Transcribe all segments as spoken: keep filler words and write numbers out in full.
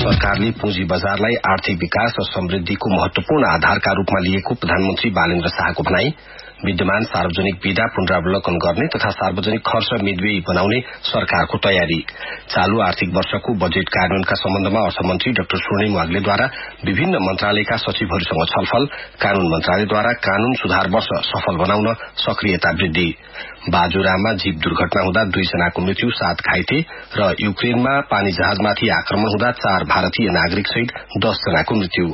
सरकारले पुँजी बजारलाई आर्थिक विकास र समृद्धिको महत्वपूर्ण आधारका रूपमा लिएको प्रधानमन्त्री बालेन्द्र शाहको भनाई। विद्यमान सार्वजनिक विधा पुनरावलोकन गर्ने तथा सार्वजनिक खर्च मितव्ययी बनाउने सरकारको तयारी। चालू आर्थिक वर्षको बजेट कार्यान्वयनका सम्बन्धमा अर्थमन्त्री डाक्टर स्वर्णिम वाग्लेद्वारा विभिन्न मन्त्रालयका सचिवहरूसँग छलफल। कानून मन्त्रालयद्वारा कानून सुधार वर्ष सफल बनाउन सक्रियता वृद्धि। बाजुरामा जीप दुर्घटना हुँदा दुईजनाको मृत्यु, सात घाइते र युक्रेनमा पानी जहाजमाथि आक्रमण हुँदा चार भारतीय नागरिक सहित दस जनाको मृत्यु।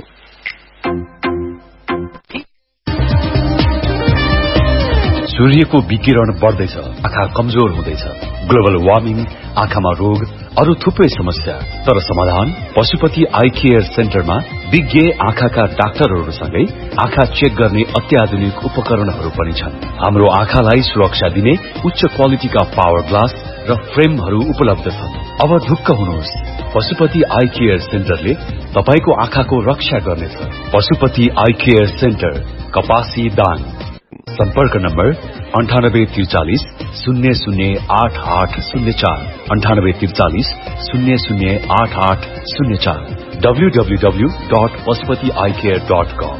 सूर्यको विकिरण बढ्दैछ, आँखा कमजोर हुँदैछ। ग्लोबल वार्मिङ, आँखामा रोग, अरू थुप्रै समस्या। तर समाधान पशुपति आई केयर सेन्टरमा विज्ञ आँखाका डाक्टरहरूसँगै आँखा चेक गर्ने अत्याधुनिक उपकरणहरू पनि छन्। हाम्रो आँखालाई सुरक्षा दिने उच्च क्वालिटीका पावर ग्लास र फ्रेमहरू उपलब्ध छन्। अब ढुक्क हुनुहोस्, पशुपति आई केयर सेन्टरले तपाईको आँखाको रक्षा गर्नेछ। पशुपति आई केयर सेन्टर, कपासी दाङ। सम्पर्क नम्बर अन्ठानब्बे त्रिचालिस शून्य शून्य आठ आठ शून्य चार अन्ठानब्बे त्रिचालिस शून्य शून्य आठ आठ शून्य चार W W W dot Pashupati I care dot कम।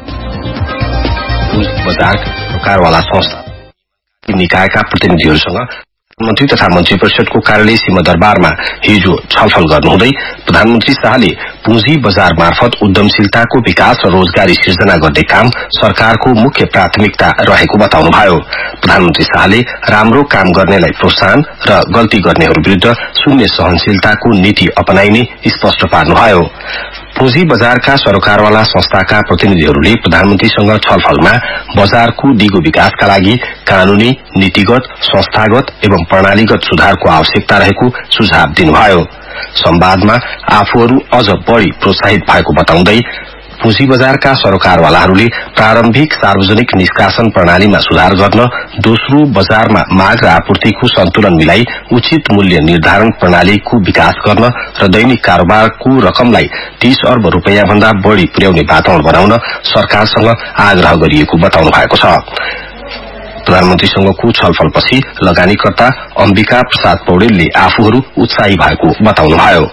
बजार सरकारवाला संस्था निकायका प्रतिनिधिहरूसँग मन्त्री तथा मन्त्री परिषदको कार्यालय सिंहदरबारमा हिजो छलफल गर्नुहुँदै प्रधानमन्त्री शाहले पुँजी बजार मार्फत उद्यमशीलताको विकास र रोजगारी सिर्जना गर्ने काम सरकारको मुख्य प्राथमिकता रहेको बताउनुभयो। प्रधानमन्त्री शाहले राम्रो काम गर्नेलाई प्रोत्साहन र गल्ती गर्नेहरू विरूद्ध शून्य सहनशीलताको नीति अपनाइने स्पष्ट पार्नुभयो। पुँजी बजारका सरोकारवाला संस्थाका प्रतिनिधिहरूले प्रधानमन्त्रीसँग छलफलमा बजारको दिगो विकासका लागि कानूनी, नीतिगत, संस्थागत एवं प्रणालीगत सुधारको आवश्यकता रहेको सुझाव दिनुभयो। संवादमा आफूहरू अझ बढ़ी प्रोत्साहित भएको बताउँदै पुँजी बजारका सरोकारवालाहरूले प्रारम्भिक सार्वजनिक निष्कासन प्रणालीमा सुधार गर्न, दोस्रो बजारमा माग र आपूर्तिको सन्तुलन मिलाई उचित मूल्य निर्धारण प्रणालीको विकास गर्न र दैनिक कारोबारको रकमलाई तीस अर्ब रूपियाँ भन्दा बढ़ी पुर्याउने वातावरण बनाउन सरकारसँग आग्रह गरिएको बताउनु भएको छ। प्रधानमन्त्रीसँगको छलफलपछि लगानीकर्ता अम्बिका प्रसाद पौडेलले आफूहरू उत्साही भएको बताउनुभयो।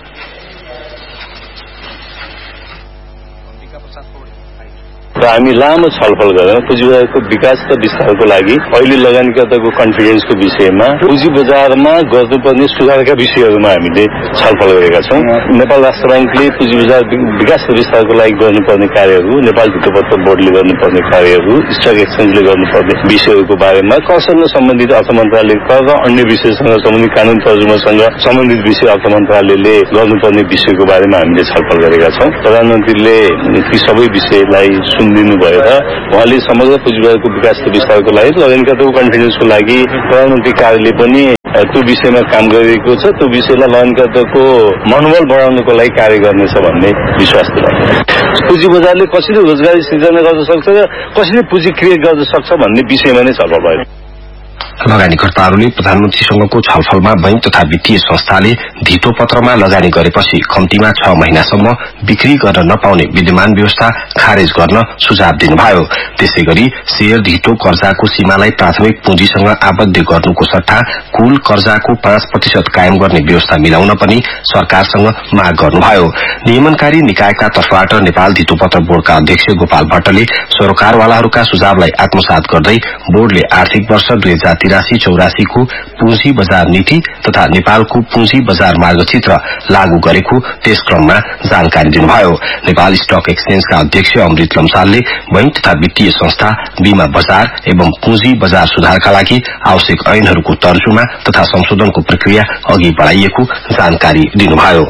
र हामी लामो छलफल गरेर पुँजी बजारको विकास र विस्तारको लागि अहिले लगानीकर्ताको कन्फिडेन्सको विषयमा, पुँजी बजारमा गर्नुपर्ने सुधारका विषयहरूमा हामीले छलफल गरेका छौं। नेपाल राष्ट्र ब्याङ्कले पुँजी बजार विकास र विस्तारको लागि गर्नुपर्ने कार्यहरू, नेपाल भित्तपत्र बोर्डले गर्नुपर्ने कार्यहरू, स्टक एक्सचेन्जले गर्नुपर्ने विषयहरूको बारेमा करसँग सम्बन्धित अर्थ मन्त्रालय कर र अन्य विषयसँग सम्बन्धित कानून तर्जुमासँग सम्बन्धित विषय अर्थ मन्त्रालयले गर्नुपर्ने विषयको बारेमा हामीले छलफल गरेका छौं। प्रधानमन्त्रीले ती सबै विषयलाई दिनु भएर उहाँले समग्र पुँजी बजारको विकास र विस्तारको लागि, लगानीकर्ताको कन्फिडेन्सको लागि प्रधानमन्त्री कार्यालय पनि त्यो विषयमा काम गरिरहेको छ। त्यो विषयलाई लगानीकर्ताको मनोबल बढाउनको लागि कार्य गर्नेछ भन्ने विश्वास दिलाउँछ। पुँजी बजारले कसरी रोजगारी सिर्जना गर्न सक्छ र कसरी पुँजी क्रिएट गर्न सक्छ भन्ने विषयमा नै छलफल भयो। लगानीकर्ताहरूले प्रधानमन्त्रीसँगको छलफलमा बैंक तथा वित्तीय संस्थाले धितो पत्रमा लगानी गरेपछि कम्तीमा छ महिनासम्म बिक्री गर्न नपाउने विद्यमान व्यवस्था खारेज गर्न सुझाव दिनुभयो। त्यसै गरी शेयर धितो कर्जाको सीमालाई प्राथमिक पुँजीसँग आबद्ध गर्नुको सट्टा कुल कर्जाको पाँच प्रतिशत कायम गर्ने व्यवस्था मिलाउन पनि सरकारसँग माग गर्नुभयो। नियमनकारी निकायका तर्फबाट नेपाल धितोपत्र बोर्डका अध्यक्ष गोपाल भट्टले सरोकारवालाहरूका सुझावलाई आत्मसात गर्दै बोर्डले आर्थिक वर्ष दुई हजार तिरासी चौरासी को पुँजी बजार नीति तथा नेपालको पुँजी बजार मार्गचित्र लागू गरेको त्यस क्रममा जानकारी दिनुभयो। नेपाल स्टक एक्सचेन्जका अध्यक्ष अमृत लम्सालले बैंक तथा वित्तीय संस्था, बीमा बजार एवं पुँजी बजार सुधारका लागि आवश्यक ऐनहरूको तर्जुमा तथा संशोधनको प्रक्रिया अघि बढ़ाइएको जानकारी दिनुभयो।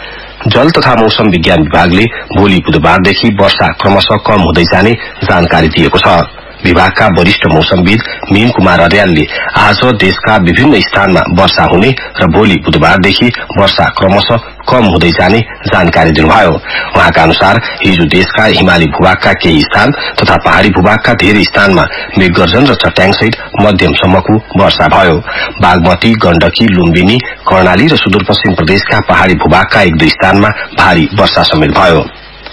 जल तथा मौसम विज्ञान विभागले भोलि बुधबारदेखि वर्षा क्रमशः कम हुँदै जाने जानकारी दिएको छ। विभागका वरिष्ठ मौसमविद मीन कुमार अर्यालले आज देशका विभिन्न स्थानमा वर्षा हुने र भोलि बुधबारदेखि वर्षा क्रमशः कम हुँदै जाने जानकारी दिनुभयो। उहाँका अनुसार हिजो देशका हिमाली भूभागका केही स्थान तथा पहाड़ी भूभागका धेरै स्थानमा मेघगर्जन र चट्याङसहित मध्यमसम्मको वर्षा भयो। बागमती, गण्डकी, लुम्बिनी, कर्णाली र सुदूरपश्चिम प्रदेशका पहाड़ी भूभागका एक दुई स्थानमा भारी वर्षा समेत भयो।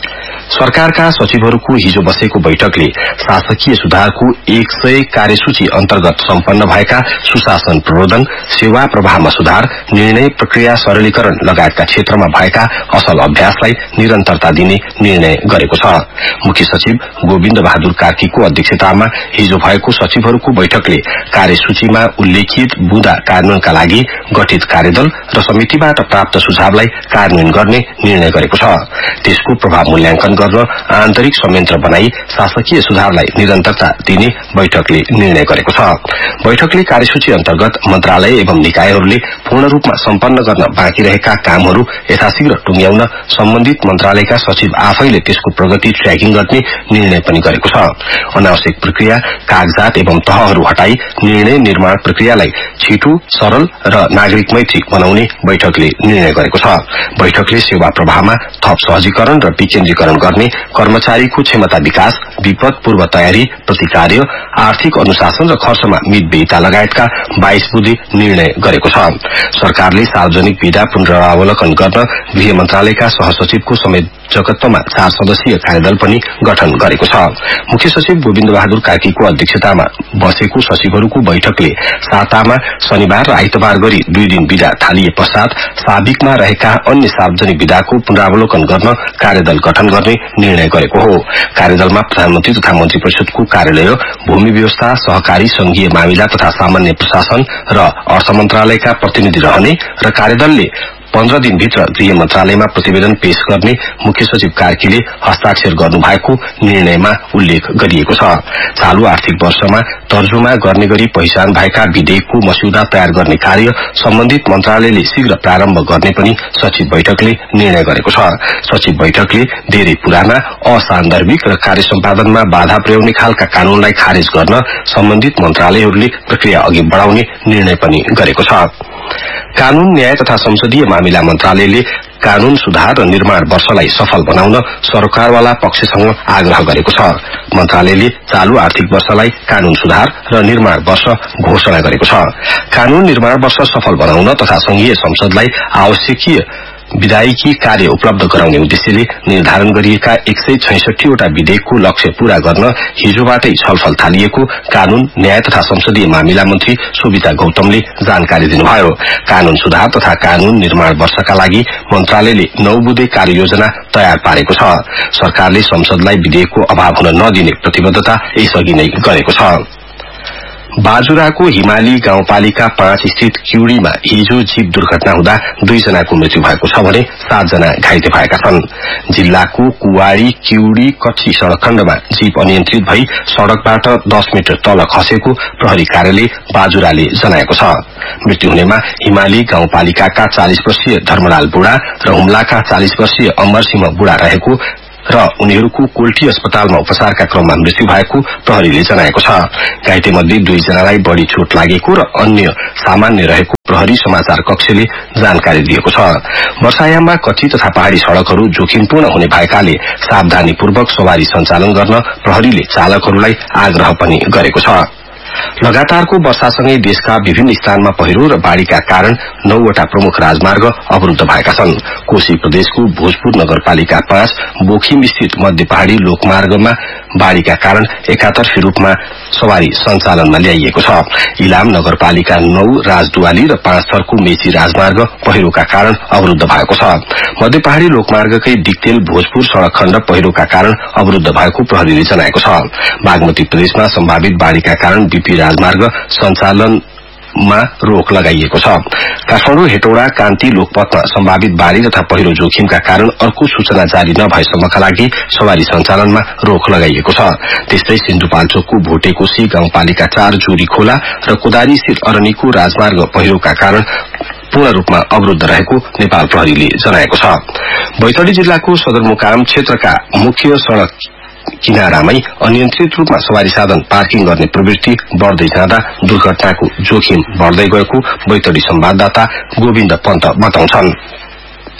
सरकारका सचिवहरूको हिजो बसेको बैठकले शासकीय सुधारको एक सय कार्यसूची अन्तर्गत सम्पन्न भएका सुशासन प्रवर्धन, सेवा प्रवाहमा सुधार, निर्णय प्रक्रिया सरलीकरण लगायतका क्षेत्रमा भएका असल अभ्यासलाई निरन्तरता दिने निर्णय गरेको छ। मुख्य सचिव गोविन्द बहादुर कार्कीको अध्यक्षतामा हिजो भएको सचिवहरूको बैठकले कार्यसूचीमा उल्लेखित बुँदा कार्यान्वयनका लागि गठित कार्यदल र समितिबाट प्राप्त सुझावलाई कार्यान्वयन गर्ने निर्णय गरेको छ। त्यसको प्रभाव मूल्याङ्कन गर्न आन्तरिक संयन्त्र बनाई शासकीय सुधारलाई निरन्तरता दिने बैठकले निर्णय गरेको छ। बैठकले कार्यसूची अन्तर्गत मन्त्रालय एवं निकायहरूले पूर्ण रूपमा सम्पन्न गर्न बाँकी रहेका कामहरू यथाशीघ्र टुंग्याउन सम्बन्धित मन्त्रालयका सचिव आफैले त्यसको प्रगति ट्र्याकिङ गर्ने निर्णय पनि गरेको छ। अनावश्यक प्रक्रिया, कागजात एवं तहहरू हटाई निर्णय निर्माण प्रक्रियालाई छिटो, सरल र नागरिक मैत्री बनाउने बैठकले निर्णय गरेको छ। बैठकले सेवा प्रवाहमा थप सहजीकरण र विकेन्द्रीकरण गर्ने, कर्मचारीको क्षमता विकास, विपद पूर्व तयारी, प्रतिकार्य, आर्थिक अनुशासन र खर्चमा मितव्ययिता लगायतका बाइस बुँदे निर्णय गरेको छ। सरकारले सार्वजनिक विधा पुनरावलोकन गर्न गृह मन्त्रालयका सहसचिवको संयोजकत्वमा चार सदस्यीय कार्यदल पनि गठन गरेको छ। मुख्य सचिव गोविन्द बहादुर कार्कीको अध्यक्षतामा बसेको सचिवहरूको बैठकले सातामा शनिबार र आइतबार गरी दुई दिन विदा थालिए पश्चात साबिकमा रहेका अन्य सार्वजनिक विधाको पुनरावलोकन गर्न कार्यदल गठन गर्ने निर्णय गरेको हो। कार्यदलमा प्रधानमन्त्री तथा मन्त्री परिषदको कार्यालय, भूमि व्यवस्था, सहकारी संघीय मामिला तथा सामान्य प्रशासन र अर्थ मन्त्रालयका प्रतिनिधि रहने र कार्यदलले पन्ध्र दिनभित्र गृह मन्त्रालयमा प्रतिवेदन पेश गर्ने मुख्य सचिव कार्कीले हस्ताक्षर गर्नुभएको निर्णयमा उल्लेख गरिएको छ। चालू आर्थिक वर्षमा तर्जुमा गर्ने गरी पहिचान भएका विधेयकको मस्यौदा तयार गर्ने कार्य सम्बन्धित मन्त्रालयले शीघ्र प्रारम्भ गर्ने पनि सचिव बैठकले निर्णय गरेको छ। सचिव बैठकले धेरै पुराना, असान्दर्भिक र कार्य सम्पादनमा बाधा पुर्याउने खालका कानूनलाई खारेज गर्न सम्बन्धित मन्त्रालयहरूले प्रक्रिया अघि बढ़ाउने निर्णय पनि गरेको छ। कानून, न्याय तथा संसदीय मामिला मन्त्रालयले कानून सुधार र निर्माण वर्षलाई सफल बनाउन सरकारवाला पक्षसँग आग्रह गरेको छ। मन्त्रालयले चालू आर्थिक वर्षलाई कानून सुधार र निर्माण वर्ष घोषणा गरेको छ। कानून निर्माण वर्ष सफल बनाउन तथा संघीय संसदलाई आवश्यकीय विधायिकी कार्य उपलब्ध गराउने उद्देश्यले निर्धारण गरिएका एक सय छैसठीवटा विधेयकको लक्ष्य पूरा गर्न हिजोबाटै छलफल थालिएको कानून, न्याय तथा संसदीय मामिला मन्त्री सुविता गौतमले जानकारी दिनुभयो। कानून सुधार तथा कानून निर्माण वर्षका लागि मन्त्रालयले नौ बुँदे कार्ययोजना तयार पारेको छ। सरकारले संसदलाई विधेयकको अभाव हुन नदिने प्रतिबद्धता यसअघि नै गरेको छ। बाजुराको हिमाली गाउँपालिका पाँच स्थित किउडीमा हिजो जीप दुर्घटना हुँदा दुईजनाको मृत्यु भएको छ भने सातजना घाइते भएका छन्। जिल्लाको कुवाड़ी किउडी कच्ची सड़क खण्डमा जीप अनियन्त्रित भई सड़कबाट दस मिटर तल खसेको प्रहरी कार्यालय बाजुराले जनाएको छ। मृत्यु हुनेमा हिमाली गाउँपालिकाका चालीस वर्षीय धर्मलाल बुढा र हुम्लाका चालीस वर्षीय अमरसिंह बुढा रहेको र उनीहरूको कोल्टी अस्पतालमा उपचारका क्रममा मृत्यु भएको प्रहरीले जनाएको छ। घाइते मध्ये दुईजनालाई बढ़ी चोट लागेको र अन्य सामान्य रहेको प्रहरी समाचार कक्षले जानकारी दिएको छ। वर्षायाममा कच्ची तथा पहाड़ी सड़कहरू जोखिमपूर्ण हुने भएकाले सावधानीपूर्वक सवारी सञ्चालन गर्न प्रहरीले चालकहरूलाई आग्रह पनि गरेको छ। लगातारको वर्षासँगै देशका विभिन्न स्थानमा पहिरो र बाढ़ीका कारण नौवटा प्रमुख राजमार्ग अवरुद्ध भएका छन्। कोशी प्रदेशको भोजपुर नगरपालिका पाँच बोखिम स्थित मध्य पहाड़ी लोकमार्गमा बाढ़ीका कारण एकातर्फी रूपमा सवारी सञ्चालनमा ल्याइएको छ। इलाम नगरपालिका नौ राजदुवाली र पाँच थरको मेची राजमार्ग पहिरोका कारण अवरुद्ध भएको छ। मध्य पहाड़ी लोकमार्गकै दिक्तेल भोजपुर सड़क खण्ड पहिरोका कारण अवरुद्ध भएको प्रहरीले जनाएको छ। बागमती प्रदेशमा सम्भावित बाढ़ीका कारण बीपी राजमार्ग सञ्चालनमा रोक लगाइएको छ। काठमाडौँ हेटौडा कान्ति लोकपथमा सम्भावित बाढ़ी तथा पहिरो जोखिमका कारण अर्को सूचना जारी नभएसम्मका लागि सवारी सञ्चालनमा रोक लगाइएको छ। त्यस्तै सिन्धुपाल्चोकको भोटेकोशी गाउँपालिका चार जोरी खोला र कोदारी स्थित अरनीको राजमार्ग पहिरोका कारण पूर्ण रूपमा अवरुद्ध रहेको नेपाल प्रहरीले जनाएको छ। बैतडी जिल्लाको सदरमुकाम क्षेत्रका मुख्य सड़क किनारामै अनियन्त्रित रूपमा सवारी साधन पार्किङ गर्ने प्रवृत्ति बढ़दै जाँदा दुर्घटनाको जोखिम बढ़दै गएको बैतडी संवाददाता गोविन्द पन्त बताउँछन्।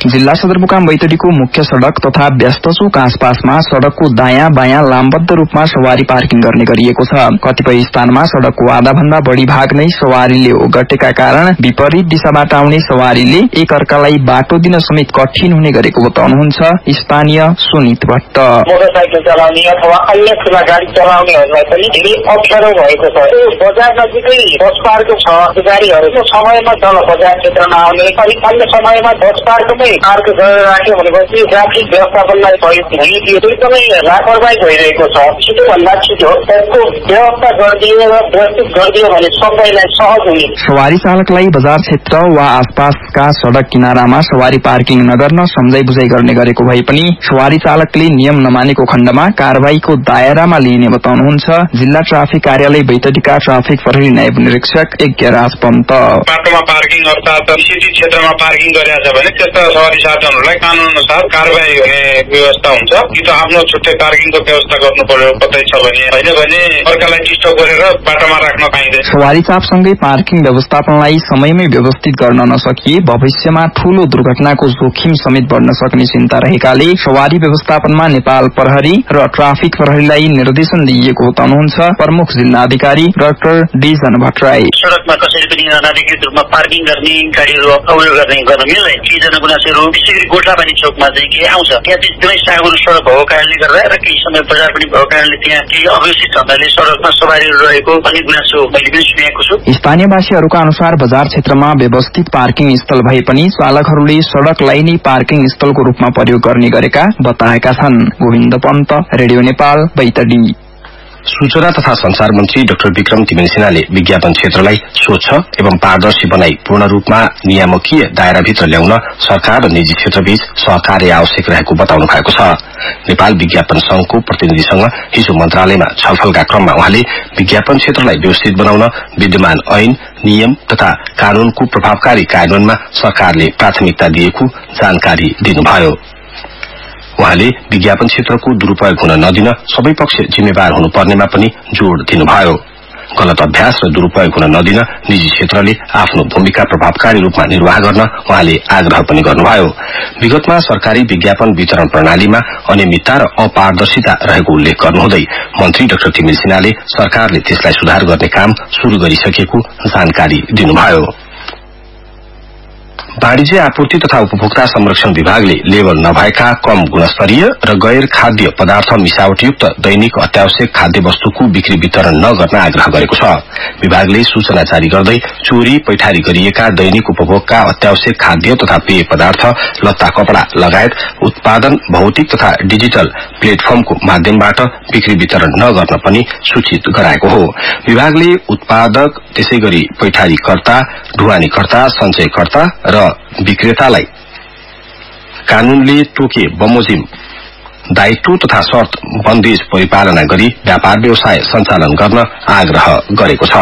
जिल्ला सदरमुकाम बैतडीको मुख्य सड़क तथा व्यस्त चोक आसपासमा सड़कको दायाँ बायाँ लामबद्ध रूपमा सवारी पार्किङ गर्ने गरिएको छ। कतिपय स्थानमा सड़कको आधा भन्दा बढ़ी भाग नै सवारीले ओगटेका कारण विपरीत दिशाबाट आउने सवारीले एक अर्कालाई बाटो दिन समेत कठिन हुने गरेको बताउनुहुन्छ स्थानीय सुनित भट्ट। मोटरसाइकल चलाउने अथवा अन्य ठूला गाडी चलाउनेहरूलाई पनि धेरै अप्ठ्यारो भएको छ। बजार नजिकै बस पार्क छ, गाडीहरू समयमा तल बजार क्षेत्रमा आउने अनि अन्य समयमा बस पार्कमै पार्क गरेर राख्यो भनेपछि ट्राफिक व्यवस्थापनलाई सहयोग हुने थियो एकदमै लापरवाही भइरहेको छ। छिटोभन्दा छिटो यसको व्यवस्था गरिदिए र व्यवस्थित गरिदियो भने सबैलाई सहज हुने। सवारी चालकलाई बजार क्षेत्र वा आसपासका सड़क किनारामा सवारी पार्किङ नगर्न सम्झाइ बुझाइ गर्ने गरेको भए पनि सवारी चालकले नियम नमानेको खण्डमा कारबाहीको दायरामा लिइने बताउनुहुन्छ जिल्ला ट्राफिक कार्यालय बैतडीका ट्राफिक प्रहरी नायब निरीक्षक यज्ञराज पन्त। बाटोमा पार्किङ अर्थात निश्चित क्षेत्रमा पार्किङ गरेछ भने त्यस्ता सवारी साधनहरूलाई कानून अनुसार कारबाही हुने व्यवस्था हुन्छ। कि त आफ्नो छुट्टै पार्किङको व्यवस्था गर्नु पर्यो कतै छ भने, होइन भने अर्कालाई डिस्टर्ब गरेर बाटोमा राख्न पाइँदैन। सवारी चापसँगै पार्किङ व्यवस्थापनलाई समयमै व्यवस्थित गर्न नसकिए भविष्यमा ठूलो दुर्घटनाको जोखिम समेत बढ़न सक्ने चिन्ता रहेकाले सवारी व्यवस्थापनमा नेपाल प्रहरी र ट्राफिक प्रहरीलाई निर्देशन दिइएको बताउनुहुन्छ प्रमुख जिल्लाधिकारी डाक्टर डिजन भट्टराई। सड़कमा कसैले पनि अनाधिकृत रूपमा पार्किङ गर्ने गाडीहरू अवरोध गर्ने गर्न मिल्दैन। केही गुनासोहरू विशेष गरी गोठाबारी चोकमा चाहिँ के आउँछ, त्यहाँ चाहिँ एकदमै सागुरो सड़क भएको कारणले गर्दा र केही समय बजार पनि भएको कारणले त्यहाँ केही अव्यवस्थित ढंगले सड़कमा सवारीहरू रहेको भन्ने गुनासो मैले पनि सुनेको छु। स्थानीयवासीहरूका अनुसार बजार क्षेत्रमा व्यवस्थित पार्किङ स्थल भए पनि चालकहरूले सड़कलाई नै पार्किङ स्थलको रूपमा प्रयोग गर्ने गरेका बताएका छन्। गोविन्द पन्त, रेडियो नेपाल, बैतडी। सूचना तथा संचार मन्त्री डाक्टर विक्रम तिमिल सिन्हाले विज्ञापन क्षेत्रलाई स्वच्छ एवं पारदर्शी बनाई पूर्ण रूपमा नियामकीय दायराभित्र ल्याउन सरकार र निजी क्षेत्रबीच सहकार्य आवश्यक रहेको बताउनु भएको छ। नेपाल विज्ञापन संघको प्रतिनिधिसँग हिजो मन्त्रालयमा छलफलका क्रममा उहाँले विज्ञापन क्षेत्रलाई व्यवस्थित बनाउन विद्यमान ऐन, नियम तथा कानूनको प्रभावकारी कार्यान्वयनमा सरकारले प्राथमिकता दिएको जानकारी दिनुभयो। उहाँले विज्ञापन क्षेत्रको दुरूपयोग हुन नदिन सबै पक्ष जिम्मेवार हुनुपर्नेमा पनि जोड़ दिनुभयो। गलत अभ्यास र दुरूपयोग हुन नदिन निजी क्षेत्रले आफ्नो भूमिका प्रभावकारी रूपमा निर्वाह गर्न उहाँले आग्रह पनि गर्नुभयो। विगतमा सरकारी विज्ञापन वितरण प्रणालीमा अनियमितता र अपारदर्शिता रहेको उल्लेख गर्नुहुँदै मन्त्री डाक्टर तिमिल सिन्हाले सरकारले त्यसलाई सुधार गर्ने काम शुरू गरिसकेको जानकारी दिनुभयो। वाणिज्य आपूर्ति तथा उपभोक्ता संरक्षण विभागले लेबल नभएका कम गुणस्तरीय र गैर खाद्य पदार्थ मिसावटयुक्त दैनिक अत्यावश्यक खाद्य वस्तुको बिक्री वितरण नगर्न आग्रह गरेको छ। विभागले सूचना जारी गर्दै चोरी पैठारी गरिएका दैनिक उपभोगका अत्यावश्यक खाद्य तथा पेय पदार्थ, लत्ता कपड़ा लगायत उत्पादन भौतिक तथा डिजिटल प्लेटफर्मको माध्यमबाट बिक्री वितरण नगर्न पनि सूचित गराएको हो। विभागले उत्पादक, त्यसैगरी पैठारीकर्ता, ढुवानीकर्ता, सञ्चयकर्ता र विक्रेतालाई कानूनले तोके बमोजिम दायित्व तथा शर्त बन्देज परिपालना गरी व्यापार व्यवसाय सञ्चालन गर्न आग्रह गरेको छ।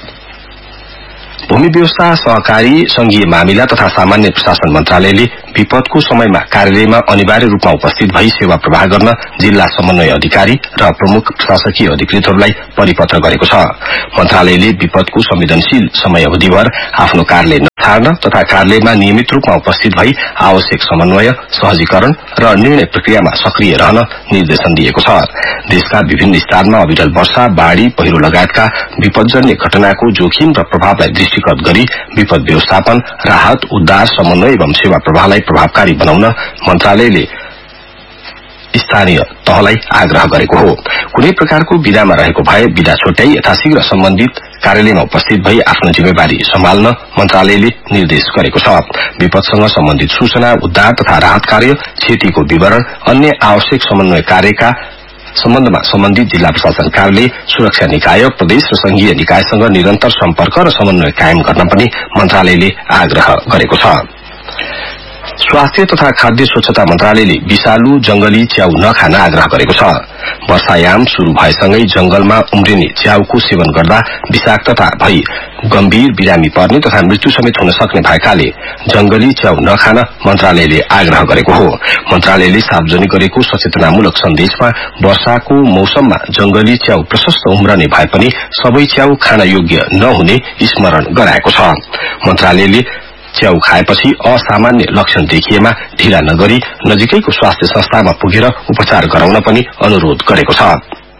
भूमि व्यवस्था, सहकारी, संघीय मामिला तथा सामान्य प्रशासन मन्त्रालयले विपदको समयमा कार्यालयमा अनिवार्य रूपमा उपस्थित भई सेवा प्रवाह गर्न जिल्ला समन्वय अधिकारी र प्रमुख प्रशासकीय अधिकृतहरूलाई परिपत्र गरेको छ। मन्त्रालयले विपदको संवेदनशील समय अवधिभर आफ्नो कार्यालय नछाड्न तथा कार्यालयमा नियमित रूपमा उपस्थित भई आवश्यक समन्वय, सहजीकरण र निर्णय प्रक्रियामा सक्रिय रहन निर्देशन दिएको छ। देशका विभिन्न स्थानमा अविरल वर्षा, बाढ़ी, पहिरो लगायतका विपदजन्य घटनाको जोखिम र प्रभावलाई दृष्टिगत गरी विपद व्यवस्थापन, राहत, उद्धार, समन्वय एवं सेवा प्रवाहलाई प्रभावकारी बनाउन मन्त्रालयले स्थानीय तहलाई आग्रह गरेको हो। कुनै प्रकारको विधामा रहेको भए विधा छुट्याई यथाशीघ्र सम्बन्धित कार्यालयमा उपस्थित भई आफ्नो जिम्मेवारी सम्हाल्न मन्त्रालयले निर्देश गरेको छ। विपदसँग सम्बन्धित सूचना, उद्धार तथा राहत कार्य, क्षतिको विवरण, अन्य आवश्यक समन्वय कार्यका सम्बन्धमा सम्बन्धित जिल्ला प्रशासन कार्यालय, सुरक्षा निकाय, प्रदेश र संघीय निकायसँग निरन्तर सम्पर्क र समन्वय कायम गर्न पनि मन्त्रालयले आग्रह गरेको छ। स्वास्थ्य तथा खाद्य स्वच्छता मन्त्रालयले विषालु जंगली च्याउ नखान आग्रह गरेको छ। वर्षायाम शुरू भएसँगै जंगलमा उम्रिने च्याउको सेवन गर्दा विषाक्तता भई गम्भीर बिरामी पर्ने तथा मृत्यु समेत हुन सक्ने भएकाले जंगली च्याउ नखान मन्त्रालयले आग्रह गरेको हो। मन्त्रालयले सार्वजनिक गरेको सचेतनामूलक सन्देशमा वर्षाको मौसममा जंगली च्याउ प्रशस्त उम्रने भए पनि सबै च्याउ खान योग्य नहुने स्मरण गराएको छ। मन्त्रालयले च्याउ खाएपछि असामान्य लक्षण देखिएमा ढिला नगरी नजिकैको स्वास्थ्य संस्थामा पुगेर उपचार गराउन पनि अनुरोध गरेको छ।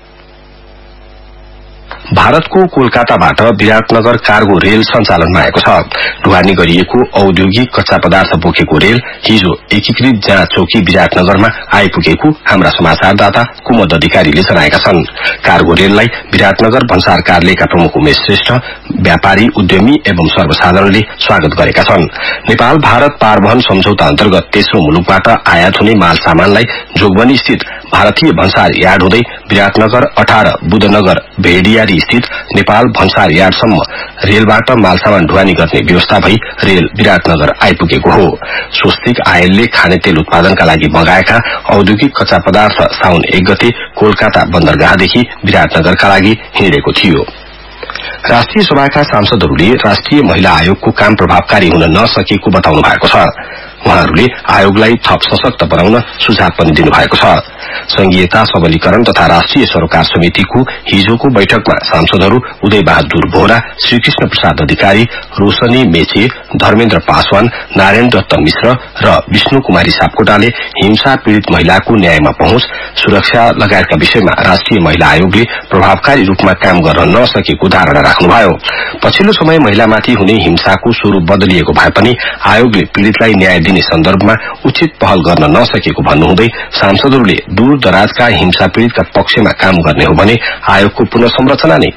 भारतको कोलकाताबाट विराटनगर कार्गो रेल सञ्चालनमा आएको छ। ढुवानी गरिएको औद्योगिक कच्चा पदार्थ बोकेको रेल हिजो एकीकृत जाँच चौकी विराटनगरमा आइपुगेको हाम्रा समाचारदाता कुमुद अधिकारीले जनाएका छन्। कार्गो रेललाई विराटनगर भन्सार कार्यालयका प्रमुख उमेश श्रेष्ठ, व्यापारी, उद्यमी एवं सर्वसाधारणले स्वागत गरेका छन्। नेपाल भारत पारवहन सम्झौता अन्तर्गत तेस्रो मुलुकबाट आयात हुने माल सामानलाई जोगबनी स्थित भारतीय भन्सार यार्ड हुँदै विराटनगर अठारह बुधनगर भेडियारी स्थित नेपाल भन्सार यार्डसम्म रेलबाट मालसामान ढुवानी गर्ने व्यवस्था भई रेल विराटनगर आइपुगेको हो। स्वस्तिक आयलले खानेतेल उत्पादनका लागि मगाएका औद्योगिक कच्चा पदार्थ साउन एक गते कोलकाता बन्दरगाहदेखि विराटनगरका लागि हिँडेको थियो। राष्ट्रिय सभाका सांसदहरूले राष्ट्रिय महिला आयोगको काम प्रभावकारी हुन नसकेको बताउनु भएको छ। उहाँहरूले आयोगलाई थप सशक्त बनाउन सुझाव पनि दिनुभएको छ। संघीयता सबलीकरण तथा राष्ट्रिय सरोकार समितिको हिजोको बैठकमा सांसदहरू उदय बहादुर बोहरा, श्रीकृष्ण प्रसाद अधिकारी, रोशनी मेचे, धर्मेन्द्र पासवान, नारायण दत्त मिश्र र विष्णु कुमारी सापकोटाले हिंसा पीड़ित महिलाको न्यायमा पहुँच, सुरक्षा लगायतका विषयमा राष्ट्रिय महिला आयोगले प्रभावकारी रूपमा काम गर्न नसकेको धारणा राख्नुभयो। पछिल्लो समय महिलामाथि हुने हिंसाको स्वरूप बदलिएको भए पनि आयोगले पीड़ितलाई न्याय दिने सन्दर्भमा उचित पहल गर्न नसकेको भन्नुहुँदै सांसदहरूले दूर दराजका हिंसा पीड़ितका पक्षमा काम गर्ने हो भने आयोगको पुनः संरचना नै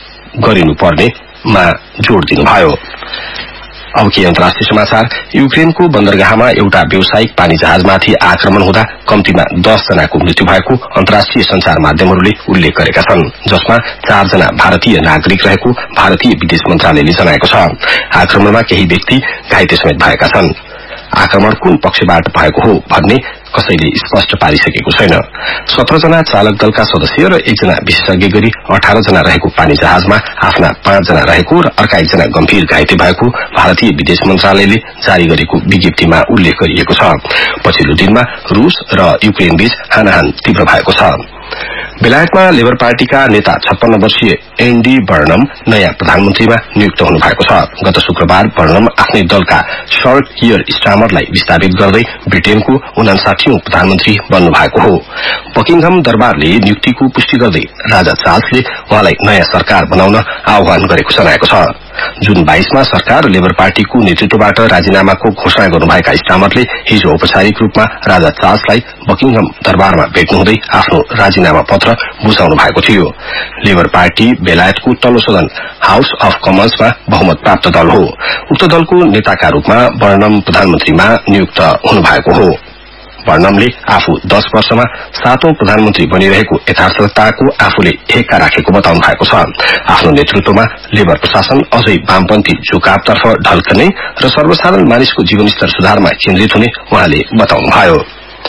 गरिनुपर्नेमा जोड़ दिनुभयो। अब के अन्तर्राष्ट्रिय समाचार। युक्रेनको बन्दरगाहमा एउटा व्यावसायिक पानी जहाजमाथि आक्रमण हुँदा कम्तीमा दस जनाको मृत्यु भएको अन्तर्राष्ट्रिय संचार माध्यमहरूले उल्लेख गरेका छन्, जसमा चारजना भारतीय नागरिक रहेको भारतीय विदेश मन्त्रालयले जनाएको छ। आक्रमणमा केही व्यक्ति घाइते समेत भएका छन्। आक्रमण कुन पक्षबाट भएको हो भन्ने कसैले स्पष्ट पारिसकेको छैन। सत्र जना चालक दलका सदस्य र एकजना विशेषज्ञ गरी अठारह जना रहेको पानी जहाजमा आफ्ना पाँच जना रहेको र अर्का एकजना गम्भीर घाइते भएको भारतीय विदेश मन्त्रालयले जारी गरेको विज्ञप्तिमा उल्लेख गरिएको छ। पछिल्लो दिनमा रूस र युक्रेन बीच हानाहान तीव्र भएको छ। बेलायतमा लेबर पार्टीका नेता छप्पन्न वर्षीय एन्डी बर्नम नयाँ प्रधानमन्त्रीमा नियुक्त हुनु भएको छ। गत शुक्रबार बर्नम आफ्नै दलका सर्ट कियर स्टामरलाई विस्थापित गर्दै ब्रिटेनको उनासाठीऔं प्रधानमन्त्री बन्नु भएको हो। बकिङहम दरबारले नियुक्तिको पुष्टि गर्दै राजा चार्ल्सले उहाँलाई नयाँ सरकार बनाउन आह्वान गरेको जनाएको छ। जुन बाइसमा सरकार लेबर पार्टीको नेतृत्वबाट राजीनामाको घोषणा गर्नुभएका स्टामरले हिजो औपचारिक रूपमा राजा चार्ल्सलाई बकिङहम दरबारमा भेट्नुहुँदै आफ्नो राजीनामा पत्र बुझाउनु भएको थियो। लेबर पार्टी बेलायतको तल्लो सदन हाउस अफ कमन्समा बहुमत प्राप्त दल हो। उक्त दलको नेताका रूपमा बर्नम प्रधानमन्त्रीमा नियुक्त हुनुभएको हो। बर्नमले आफू दश वर्षमा सातौं प्रधानमन्त्री बनिरहेको यथार्थताको आफूले ठेक्का राखेको बताउनु भएको छ। आफ्नो नेतृत्वमा लेबर प्रशासन अझै वामपन्थी झुकावतर्फ ढल्कने र सर्वसाधारण मानिसको जीवनस्तर सुधारमा केन्द्रित हुने उहाँले बताउनुभयो।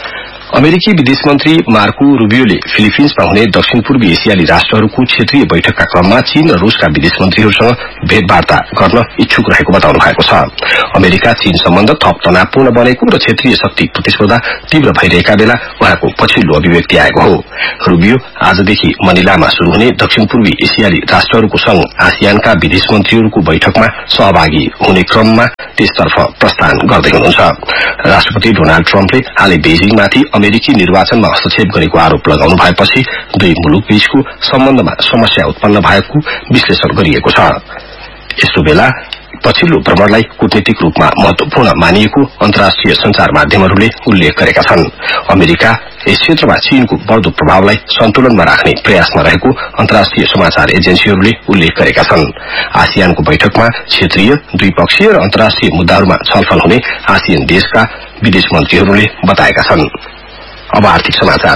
अमेरिकी विदेश मन्त्री मार्को रूबियोले फिलिपिन्समा हुने दक्षिण पूर्वी एसियाली राष्ट्रहरूको क्षेत्रीय बैठकका क्रममा चीन र रूसका विदेश मन्त्रीहरूसँग भेटवार्ता गर्न इच्छुक रहेको बताउनु भएको छ। अमेरिका चीन सम्बन्ध थप तनावपूर्ण बनेको र क्षेत्रीय शक्ति प्रतिस्पर्धा तीव्र भइरहेका बेला उहाँको पछिल्लो अभिव्यक्ति आएको हो। रूबियो आजदेखि मनिलामा शुरू हुने दक्षिण पूर्वी एसियाली राष्ट्रहरूको संघ आसियानका विदेश मन्त्रीहरूको बैठकमा सहभागी हुने क्रममा त्यसतर्फ प्रस्थान गर्दै हुनुहुन्छ। राष्ट्रपति डोनाल्ड ट्रम्पले हालै बेजिङमाथि अमेरिकी निर्वाचनमा हस्तक्षेप गरेको आरोप लगाउनु भएपछि दुई मुलुक बीचको सम्बन्धमा समस्या उत्पन्न भएको विश्लेषण गरिएको छ। यस्तो बेला पछिल्लो भ्रमणलाई कूटनीतिक रूपमा महत्वपूर्ण मानिएको अन्तर्राष्ट्रिय संचार माध्यमहरूले उल्लेख गरेका छन्। अमेरिका यस क्षेत्रमा चीनको बढ़दो प्रभावलाई सन्तुलनमा राख्ने प्रयासमा रहेको अन्तर्राष्ट्रिय समाचार एजेन्सीहरूले उल्लेख गरेका छन्। आसियानको बैठकमा क्षेत्रीय, द्विपक्षीय र अन्तर्राष्ट्रिय मुद्दाहरूमा छलफल हुने आसियान देशका विदेश मन्त्रीहरूले बताएका छन्। अब आर्थिक समाचार।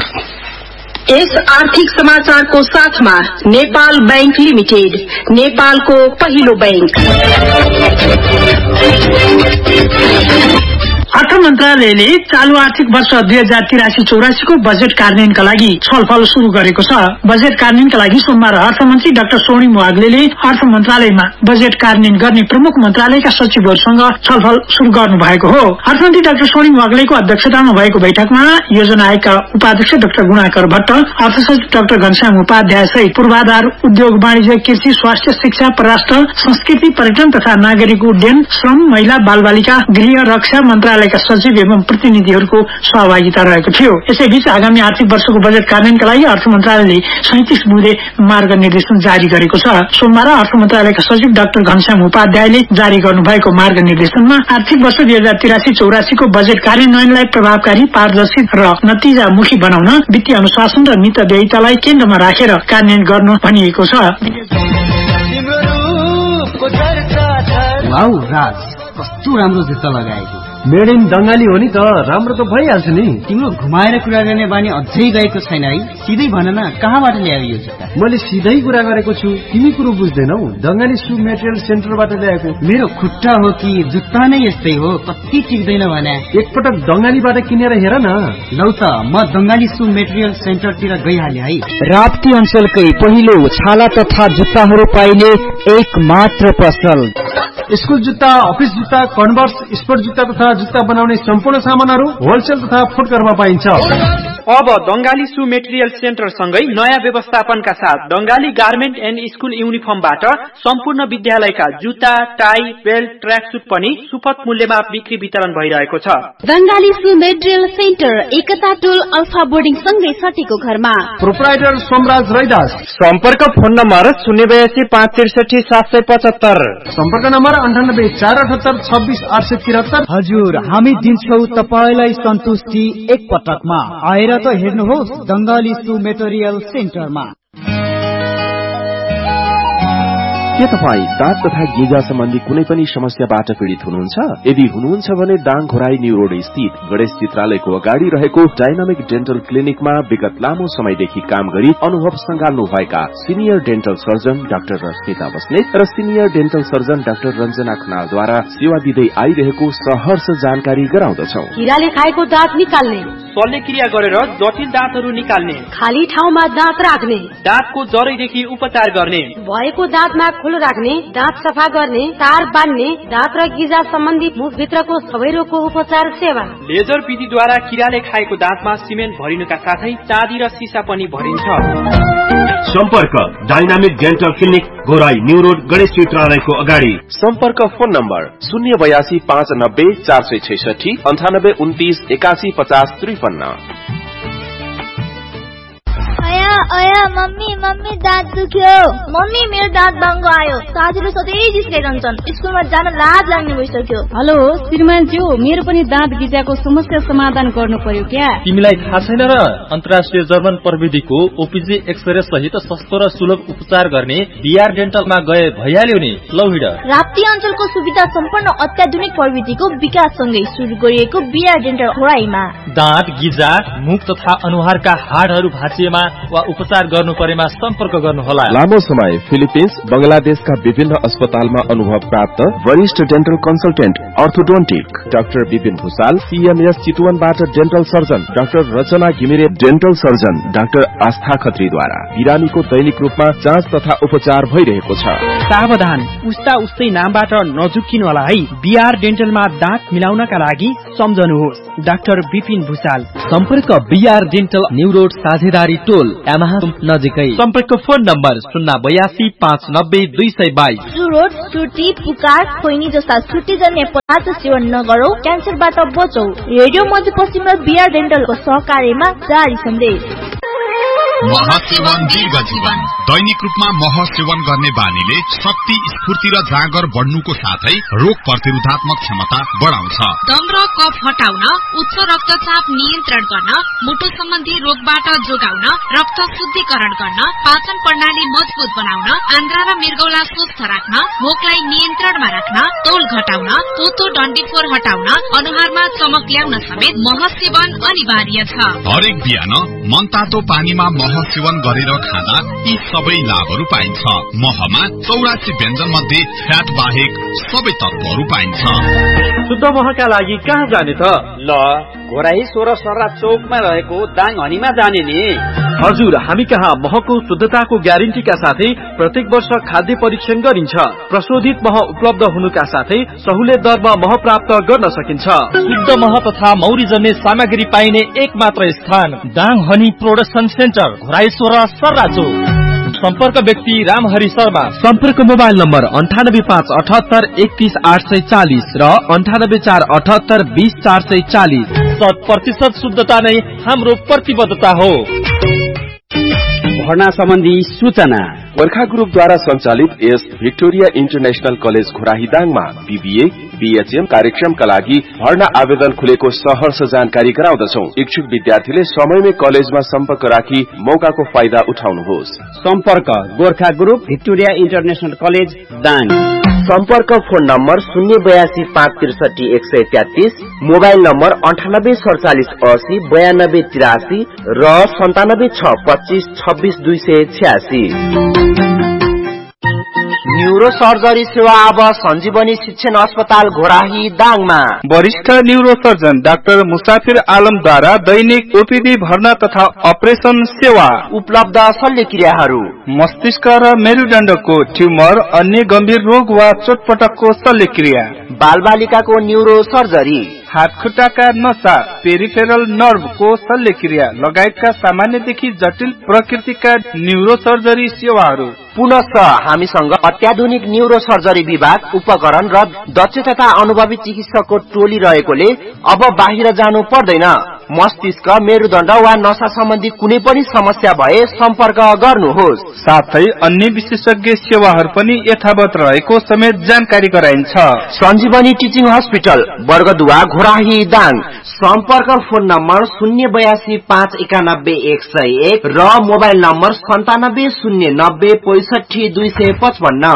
यस आर्थिक समाचारको साथमा नेपाल बैंक लिमिटेड, नेपालको पहिलो बैंक। अर्थ मन्त्रालयले चालू आर्थिक वर्ष दुई हजार तिरासी चौरासीको बजेट कार्यान्वयनका लागि छलफल शुरू गरेको छ। बजेट कार्यान्वयनका लागि सोमबार अर्थमन्त्री डाक्टर स्वर्णिम वाग्लेले अर्थ मन्त्रालयमा बजेट कार्यान्वयन गर्ने प्रमुख मन्त्रालयका सचिवहरूसँग छलफल शुरू गर्नु भएको हो। अर्थमन्त्री डाक्टर स्वर्णिम वाग्लेको अध्यक्षतामा भएको बैठकमा योजना आयोगका उपाध्यक्ष डाक्टर गुणाकर भट्ट, अर्थ सचिव डाक्टर घनश्याम उपाध्याय सहित पूर्वाधार, उद्योग, वाणिज्य, कृषि, स्वास्थ्य, शिक्षा, परराष्ट्र, संस्कृति, पर्यटन तथा नागरिक उड्डयन, श्रम, महिला, बालबालिका, गृह, रक्षा मन्त्रालयका सचिव एवं प्रतिनिधिहरूको सहभागिता रहेको थियो। यसैबीच आगामी आर्थिक वर्षको बजेट कार्यान्वयनका लागि अर्थ मन्त्रालयले सैंतिस बुँदे मार्ग निर्देशन जारी गरेको छ। सोमबार अर्थ मन्त्रालयका सचिव डाक्टर घनश्याम उपाध्यायले जारी गर्नुभएको मार्ग निर्देशनमा आर्थिक वर्ष दुई हजार तिरासी चौरासीको बजेट कार्यान्वयनलाई प्रभावकारी, पारदर्शी र नतिजामुखी बनाउन वित्तीय अनुशासन र मितव्ययितालाई केन्द्रमा राखेर कार्यान्वयन गर्नु भनिएको छ। वाउ राज, कस्तो राम्रो जुत्ता लगाएको। मेड इन बंगाली हो नि त, राम्रो त भइहाल्छ नि। तिम्रो घुमाएर कुरा गर्ने बानी अझै गएको छैन है। सिधै भन न, कहाँबाट ल्यायो यो जुत्ता? मैले सिधै कुरा गरेको छु, तिमी कुरो बुझ्दैनौ। बंगाली सु मेटेरियल सेन्टरबाट ल्याएको। मेरो खुट्टा हो कि जुत्ता नै यस्तै हो, कति टिक्दैन भने। एकपटक बंगालीबाट किनेर हेर न। लौ त, म बंगाली सु मेटेरियल सेन्टरतिर गइहाले है। राप्ती अञ्चलकै पहिलो छाला तथा जुत्ताहरू पाइने एक मात्र पसल। स्कुल जुत्ता, अफिस जुत्ता, कन्भर्स, स्पोर्ट जुत्ता तथा जुत्ता बनाउने सम्पूर्ण सामानहरू होलसेल तथा फुटकरमा पाइन्छ। अब बंगाली सु मेटेरियल सेन्टर सँगै नयाँ व्यवस्थापनका साथ बंगाली गार्मेन्ट एन्ड स्कुल युनिफर्मबाट सम्पूर्ण विद्यालयका जुत्ता, टाई, बेल्ट, ट्र्याक सुट पनि सुपथ मूल्यमा बिक्री वितरण भइरहेको छ। बंगाली सु मेटेरियल सेन्टर एकता टोल अल्फा बोर्डिङ सँगै सटेको घरमा। प्रोप्राइटर सोमराज रैदास। सम्पर्क फोन नम्बर शून्य बयासी पाँच त्रिसठी सात सय पचहत्तर। सम्पर्क नम्बर अन्ठानब्बे चार अठहत्तर छब्बिस आठ सय तिहत्तर। हजुर, हामी दिन्छौ तपाईलाई सन्तुष्टि एक पटकमा। आएर त हेर्नुहोस् बंगाली सु मेटेरियल सेन्टरमा। के तपाईँ दाँत तथा गिजा सम्बन्धी कुनै पनि समस्याबाट पीड़ित हुनुहुन्छ? यदि हुनुहुन्छ भने दाङ घोराई न्यू रोड स्थित गणेश चित्रालयको अगाडि रहेको डायनामिक डेन्टल क्लिनिकमा विगत लामो समयदेखि काम गरी अनुभव संगाल्नु भएका senior dental surgeon doctor Rashmita Basnet र senior dental surgeon doctor Ranjana खनालद्वारा सेवा दिँदै आइरहेको सहर्ष जानकारी गराउँदछौ। कीराले खाएको दाँत निकाल्ने, शल्यक्रिया गरेर जटिल दाँतहरू निकाल्ने, खाली ठाउँमा दाँत राख्ने, दाँतको जरैदेखि उपचार गर्ने, भएको दाँतमा खुलो राख्ने, दाँत सफा गर्ने, तार बान्ने, दाँत र गिजा सम्बन्धी मुखभित्रको सबै रोगको उपचार सेवा। लेजर विधिद्वारा कीराले खाएको दाँतमा सिमेन्ट भरिनुका साथै चाँदी र सिसा पनि भरिन्छ। सम्पर्क dynamic dental clinic Ghorahi new road Ganesh चित्रालयको अगाडि। सम्पर्क फोन नम्बर शून्य बयासी पाँच नब्बे चार सय छैसठी अन्ठानब्बे उन्तिस एकासी पचास त्रिपन्न। अया मम्मी मम्मी दाँत दुख्यो। मम्मी मेरो दाँत बाङ्गो आयो। साथीहरू सधैँ जिस्काइरहन्छन्। स्कुलमा जान लाज लाग्ने भइसक्यो। हेलो श्रीमानज्यू, मेरो पनि दाँत गिजाको समस्या समाधान गर्नु पर्यो क्या? तिमीलाई थाहा छैन र? अन्तर्राष्ट्रिय जर्मन प्रविधिको ओपीजी एक्सरे सहित सस्तो र सुलभ उपचार गर्ने बीआर डेन्टलमा गए भइहाल्यो नि। लौ हिँड। राप्ती अञ्चलको सुविधा सम्पन्न अत्याधुनिक प्रविधिको विकाससँगै सुरु गरिएको बीआर डेन्टल घोराईमा दाँत गिजा, मुख तथा अनुहारका हाडहरू भाँचिएमा वा उपचार गर्नु परेमा सम्पर्क गर्नुहोला। लामो समय फिलिपिन्स, बंगलादेशका विभिन्न अस्पतालमा अनुभव प्राप्त वरिष्ठ dental consultant orthodontic doctor Vipin Bhusal, CMS चितवनबाट dental surgeon doctor रचना घिमिरे, डेन्टल सर्जन डाक्टर आस्था खत्रीद्वारा बिरामीको दैनिक रूपमा जाँच तथा उपचार भइरहेको छ। सावधान, उस्ता उस्तै नामबाट नझुक्किनु होला है। बीआर डेन्टलमा दाँत मिलाउनका लागि सम्झनुहोस् डाक्टर विपिन भूषाल। सम्पर्क बीआर डेन्टल न्यू रोड साझेदारी टोल नजिकै। सम्पर्क फोन नम्बर शून्य बयासी पाँच नब्बे दुई सय बाइस। रोड सुर्ती, पुकार, खोइनी जस्ता छुट्टीजन्य पदार्थ सेवन नगरौ, क्यान्सरबाट बचौ। रेडियो मध्यपश्चिम र बीआर डेन्टलको सहकार्यमा जारी सन्देश। महसेवन दीर्घ जीवन। दैनिक रूपमा मह सेवन गर्ने बानीले शक्ति, स्फूर्ति र जाँगर बढ्नुको साथै रोग प्रतिरोधात्मक क्षमता बढाउँछ। दम र कफ हटाउन, उच्च रक्तचाप नियन्त्रण गर्न, मुटु सम्बन्धी रोगबाट जोगाउन, रक्त शुद्धिकरण गर्न, पाचन प्रणाली मजबुत बनाउन, आन्द्रा र मृगौला स्वस्थ राख्न, भोकलाई नियन्त्रणमा राख्न, तौल घटाउन, पोतो डन्डीफोर हटाउन, अनुहारमा चमक ल्याउन समेत मह सेवन अनिवार्य छ। हरेक बिहान मनतातो पानीमा मह सेवन गरेर खाँदा यी सबै लाभहरू पाइन्छ। महमा चौरासी व्यञ्जन मध्ये फ्याट बाहेक सबै तत्वहरू पाइन्छ। शुद्ध महका लागि कहाँ जाने त? ल घोराही सोह्र सर्रा चौकमा रहेको दाङ हनीमा जाने नि। हजुर, हामी कहाँ महको शुद्धताको ग्यारेन्टीका साथै प्रत्येक वर्ष खाद्य परीक्षण गरिन्छ। प्रशोधित मह उपलब्ध हुनुका साथै सहुलियत दरमा मह प्राप्त गर्न सकिन्छ। शुद्ध मह तथा मौरी जन्ने सामग्री पाइने एक मात्र स्थान Dang honey production centre, Ghorahi सोह्र सर्रा चौक। सम्पर्क व्यक्ति रामहरि शर्मा। सम्पर्क मोबाइल नम्बर अन्ठानब्बे पाँच अठहत्तर एकतीस आठ सय चालिस र अन्ठानब्बे चार अठहत्तर बीस चार सय चालिस। शत प्रतिशत शुद्धता नै हाम्रो प्रतिबद्धता हो। भर्ना सम्बन्धी सूचना गोर्खा ग्रुपद्वारा सञ्चालित S Victoria international college घोराहीदाङमा BBA BHM कार्यक्रमका लागि भर्ना आवेदन खुलेको सहर्ष जानकारी गराउँदछौ। इच्छुक विद्यार्थीले समयमै कलेजमा सम्पर्क राखी मौकाको फाइदा उठाउनुहोस्। सम्पर्क Gorkha group Victoria international college Dang. सम्पर्क फोन नम्बर शून्य बयासी पाँच त्रिसठी एक सय तेत्तीस, मोबाइल नम्बर अन्ठानब्बे सडचालिस असी बयानब्बे तिरासी र सन्तानब्बे छ पच्चीस छब्बीस दुई सय छ्यासी। न्यूरो सर्जरी सेवा अब सञ्जीवनी शिक्षण अस्पताल घोराही दाङमा। वरिष्ठ न्यूरो सर्जन डाक्टर मुसाफिर आलमद्वारा दैनिक ओपीडी भर्ना तथा अपरेसन सेवा उपलब्ध। शल्यक्रियाहरू मस्तिष्क र मेरुदण्डको ट्युमर, अन्य गम्भीर रोग वा चोटपटकको शल्यक्रिया, बालबालिकाको न्यूरो सर्जरी, हात खुट्टाका नसा, पेरिफेरल नर्भको शल्यक्रिया लगायतका सामान्यदेखि जटिल प्रकृतिका न्यूरो सर्जरी सेवाहरू। पुनः हामीसँग अत्याधुनिक न्यूरो सर्जरी विभाग, उपकरण र दक्ष तथा अनुभवी चिकित्सकको टोली रहेकोले अब बाहिर जानु पर्दैन। मस्तिष्क, मेरुदण्ड वा नसा सम्बन्धी कुनै पनि समस्या भए सम्पर्क गर्नुहोस्। साथै अन्य विशेषज्ञ सेवाहरू पनि यथावत रहेको समेत जानकारी गराइन्छ। सञ्जीवनी टिचिङ हस्पिटल, वर्गदुवा, घोराही दाङ। सम्पर्क फोन नम्बर शून्य बयासी पाँच एकानब्बे एक सय एक र मोबाइल नम्बर सन्तानब्बे शून्य नब्बे पैसठी दुई सय पचपन्न।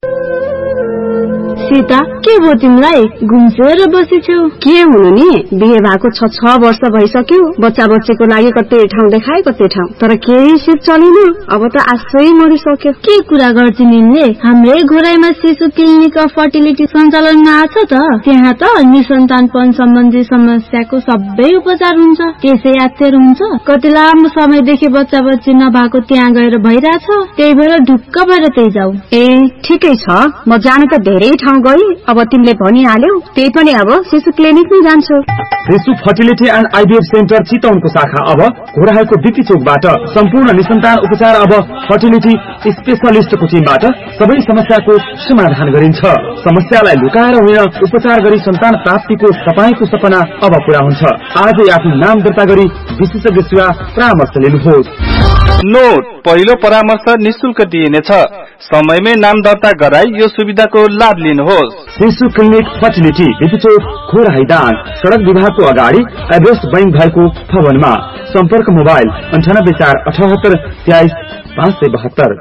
सीता, के भयो तिमीलाई? घुम्सेर बसेछौ? के हुनु नि, बिहे भएको छ छ वर्ष भइसक्यो। बच्चा बच्चीको लागि कतै ठाउँ देखाए कतै ठाउँ, तर केही सिप चलेन। अब त आशै मरिसक्यो। के कुरा गर्छ निमले? हाम्रै घोराईमा शिशु क्लिनिक अफ फर्टिलिटी सञ्चालनमा आछ त। त्यहाँ त निसन्तानपन सम्बन्धी समस्याको सबै उपचार हुन्छ। त्यसै यात्रेर हुन्छ। कति लामो समयदेखि बच्चा बच्ची नभएको त्यहाँ गएर भइरहेछ। त्यही भएर ढुक्क भएर त्यही जाऊ। ए ठिकै छ, म जान त धेरै ठाउँ गई। अब तिमीले भनिहाल्यौ, त्यही पनि अब शिशु क्लिनिकमै जान्छु। शिशु फर्टिलिटी एन्ड आइभीएफ सेन्टर चितवनको शाखा अब घोराईको बिक्री चोकबाट सम्पूर्ण निसन्तान उपचार अब फर्टिलिटी स्पेशलिस्टको टिमबाट सबै समस्याको समाधान गरिन्छ। समस्यालाई लुकाएर होइन, उपचार गरी सन्तान प्राप्तिको तपाईको सपना अब पूरा हुन्छ। आजै आफ्नो नाम दर्ता गरी विशेषज्ञ सेवा परामर्श लिनुहोस्। नोट, पहिलो परामर्श निशुल्क दिइनेछ। समयमै नाम दर्ता गराई यो सुविधाको लाभ लिनुहोस्। शिशु क्लिनिक फर्टिलिटी बिचोक घोराही दाङ, सड़क विभागको अगाडि एभरेस्ट बैंक भएको भवनमा। सम्पर्क मोबाइल अन्ठानब्बे चार अठहत्तर तेइस पाँच सय बहत्तर।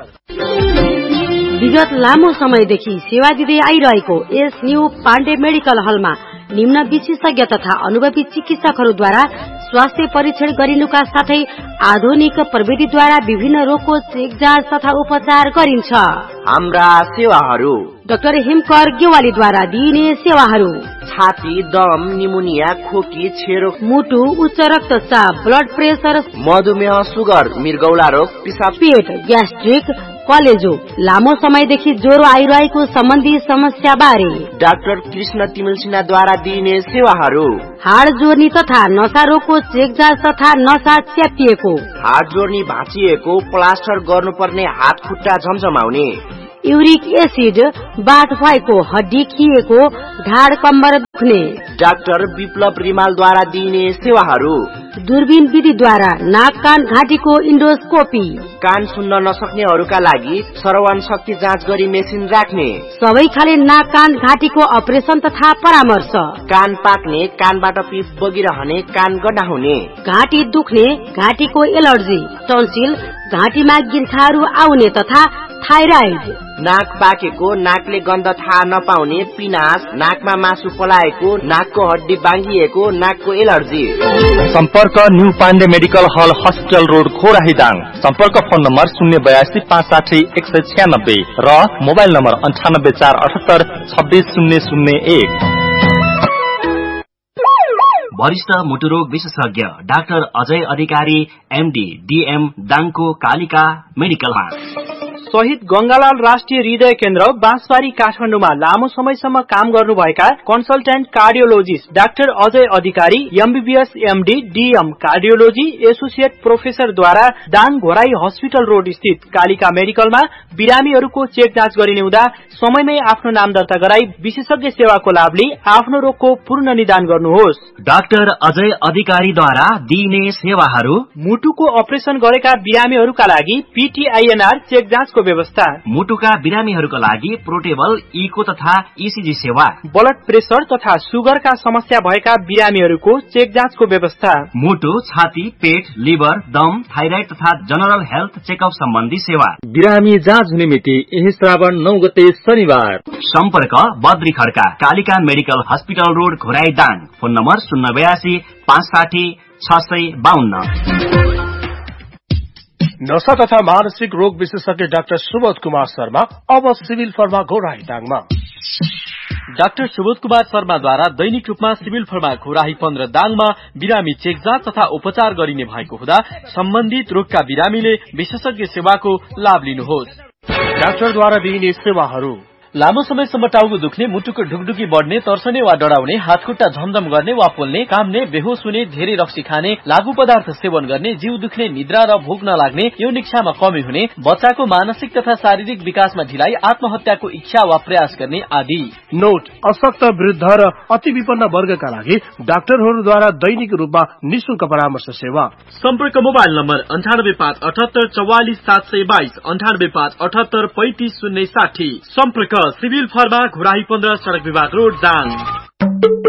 विगत लामो समयदेखि सेवा दिँदै आइरहेको एस न्यू पाण्डे मेडिकल हलमा निम्न विशेषज्ञ तथा अनुभवी चिकित्सकहरूद्वारा स्वास्थ्य परीक्षण गरिनुका साथै आधुनिक प्रविधिद्वारा विभिन्न रोगको चेक जाँच तथा उपचार गरिन्छ। हाम्रा सेवाहरू: डाक्टर हिमकर गेवालीद्वारा दिइने सेवाहरू: छाती, दम, निमोनिया, खोकी, छेरो, मुटु, उच्च रक्तचाप, ब्लड प्रेसर, मधुमेह, सुगर, मृगौला रोग, पिसाब, पेट, ग्यास्ट्रिक, कलेजो, लामो समयदेखि ज्वरो आइरहेको सम्बन्धी समस्या बारे डाक्टर कृष्ण तिमिल सिन्हाद्वारा दिइने सेवाहरू: हाड जोर्नी तथा नसा रोगको चेक जाँच तथा नसा च्यापिएको, हाड जोर्नी भाँचिएको, प्लास्टर गर्नुपर्ने हात खुट्टा झमझमाउने, युरिक एसिड बाथ भएको, हड्डी खिएको, ढाड कम्बर दुख्ने, डाक्टर विप्लव रिमालद्वारा दिइने सेवाहरू: दूरबीन विधिद्वारा नाक कान घाँटीको इन्डोस्कोपी, कान सुन्न नसक्नेहरूका लागि श्रवण शक्ति जाँच गरी मेसिन राख्ने, सबै खाले नाक कान घाँटीको अपरेसन तथा परामर्श, कान पाक्ने, कानबाट पिप बगिरहने, कान गडाउने, घाँटी दुख्ने, घाँटीको एलर्जी, टन्सिल, घाँटीमा गिर्खाहरू आउने तथा थाइराइड, नाक पाकेको, नाकले गन्ध थाहा नपाउने, पिनास, नाकमा मासु पलाएको, नाकको हड्डी बाङ्गिएको, नाकको एलर्जी। सम्पर्क न्यू पाण्डे मेडिकल हल, हस्पिटल रोड, घोराही दाङ। सम्पर्क फोन नम्बर शून्य बयासी पाँच साठी एक सय छ्यानब्बे र मोबाइल नम्बर अन्ठानब्बे चार अठहत्तर छब्बीस शून्य शून्य एक। वरिष्ठ मुटुरोग विशेषज्ञ डाक्टर अजय अधिकारी एमडी डीएम दाङको कालिका मेडिकलमा। शहीद गंगालाल राष्ट्रिय हृदय केन्द्र बाँसबारी काठमाडौँमा लामो समयसम्म काम गर्नुभएका कन्सल्टेन्ट कार्डियोलोजिस्ट डाक्टर अजय अधिकारी MBBS MD DM cardiology associate प्रोफेसरद्वारा Dang Ghorahi hospital road स्थित कालिका मेडिकलमा बिरामीहरूको चेक जाँच गरिने हुँदा समयमै आफ्नो नाम दर्ता गराई विशेषज्ञ सेवाको लाभ लिई आफ्नो रोगको पूर्ण निदान गर्नुहोस्। डाक्टर अजय अधिकारीद्वारा दिइने सेवाहरू: मुटुको अपरेसन गरेका बिरामीहरूका लागि पीटीआईएनआर चेक जाँचको व्यवस्था, मुटुका बिरामीहरूका लागि पोर्टेबल इको तथा ईसीजी सेवा, ब्लड प्रेसर तथा सुगरका समस्या भएका बिरामीहरूको चेक जाँचको व्यवस्था, मुटु, छाती, पेट, लिभर, दम, थाइराइड तथा जनरल हेल्थ चेकअप सम्बन्धी सेवा। बिरामी जाँच हुने मिति यही श्रावण नौ गते शनिबार। सम्पर्क Badri Khadka Kalika medical hospital road Ghorahi Dang. Phone number शून्य बयासी पाँच साठी छ सय बाहन्न। नशा तथा मानसिक रोग विशेषज्ञ डाक्टर सुबोध कुमार शर्मा अब civil pharma Ghorahi दाङमा। Doctor Subodh Kumar शर्माद्वारा दैनिक रूपमा सिभिल फर्मा घोराही पन्ध्र दाङमा बिरामी चेक जाँच तथा उपचार गरिने भएको हुँदा सम्बन्धित रोगका बिरामीले विशेषज्ञ सेवाको लाभ लिनुहोस्। डाक्टरद्वारा दिइने सेवाहरू: लामो समयसम्म टाउको दुख्ने, मुटुको ढुकढुकी बढ्ने, तर्सने वा डराउने, हातखुट्टा झमझम गर्ने वा पोल्ने, काम्ने, बेहोस हुने, धेरै रक्सी खाने, लागू पदार्थ सेवन गर्ने, जिउ दुख्ने, निद्रा र भोक नलाग्ने, यौन इच्छामा कमी हुने, बच्चाको मानसिक तथा शारीरिक विकासमा ढिलाइ, आत्महत्याको इच्छा वा प्रयास गर्ने आदि। नोट: अशक्त वृद्ध र अति विपन्न वर्गका लागि डाक्टरहरूद्वारा दैनिक रूपमा निशुल्क परामर्श सेवा। सम्पर्क मोबाइल नम्बर अन्ठानब्बे पाँच अठहत्तर चौवालिस सात सय बाइस, अन्ठानब्बे पाँच अठहत्तर पैंतिस शून्य साठी। सम्पर्क सिभिल फर्मा घोराही पन्ध्र सड़क विभाग रोड दाङ।